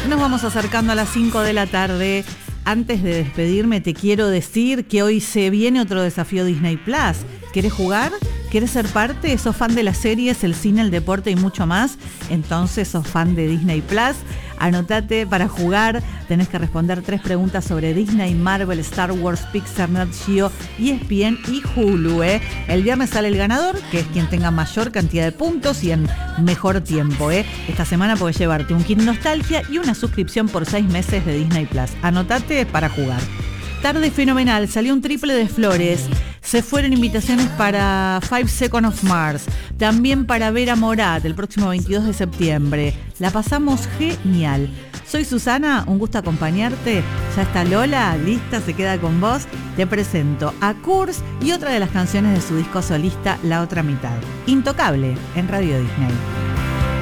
Nos vamos acercando a las 5 de la tarde. Antes de despedirme, te quiero decir que hoy se viene otro desafío Disney Plus. ¿Querés jugar? ¿Querés ser parte? ¿Sos fan de las series, el cine, el deporte y mucho más? Entonces sos fan de Disney Plus. Anotate para jugar. Tenés que responder 3 preguntas sobre Disney, Marvel, Star Wars, Pixar, Nat Geo, ESPN y Hulu. El viernes sale el ganador, que es quien tenga mayor cantidad de puntos y en mejor tiempo. Esta semana podés llevarte un kit nostalgia y una suscripción por 6 meses de Disney Plus. Anotate para jugar. Tarde fenomenal, salió un triple de Flores. Se fueron invitaciones para 5 Seconds of Mars, también para Vera Morat el próximo 22 de septiembre. La pasamos genial. Soy Susana, un gusto acompañarte. Ya está Lola, lista, se queda con vos. Te presento a Kurz y otra de las canciones de su disco solista, La Otra Mitad. Intocable, en Radio Disney.